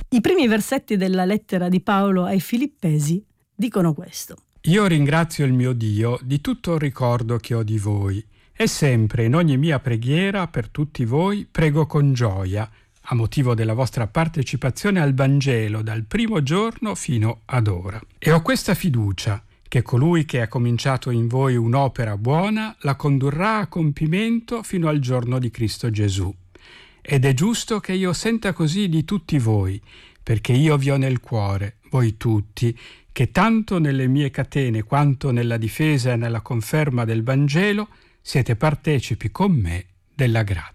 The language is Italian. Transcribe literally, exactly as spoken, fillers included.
I primi versetti della lettera di Paolo ai Filippesi dicono questo. Io ringrazio il mio Dio di tutto il ricordo che ho di voi e sempre in ogni mia preghiera per tutti voi prego con gioia a motivo della vostra partecipazione al Vangelo dal primo giorno fino ad ora. E ho questa fiducia che colui che ha cominciato in voi un'opera buona la condurrà a compimento fino al giorno di Cristo Gesù. Ed è giusto che io senta così di tutti voi, perché io vi ho nel cuore, voi tutti, che tanto nelle mie catene quanto nella difesa e nella conferma del Vangelo siete partecipi con me della grazia.